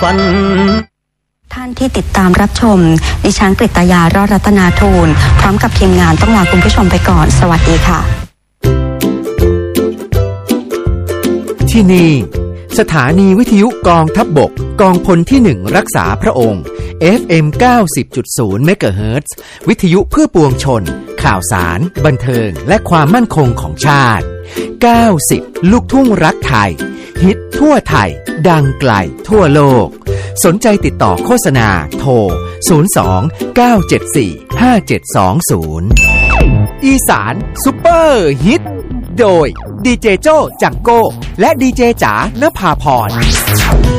ฝันท่านที่ติดตามรับชมดิฉันกฤตยารอดรัตนาทูลพร้อมกับทีมงานต้องลาคุณผู้ชมไปก่อนสวัสดีค่ะที่นี่สถานีวิทยุกองทัพบกกองพลที่1รักษาพระองค์ FM 90.0 เมกะเฮิรตซ์ วิทยุเพื่อปวงชนข่าวสารบันเทิงและความมั่นคงของชาติ90ลูกทุ่งรักไทยฮิตทั่วไทยดังไกลทั่วโลกสนใจติดต่อโฆษณาโทร02 974 5720อีสานซุปเปอร์ฮิตโดยดีเจโจ้จังโก้และดีเจจ๋านภาพร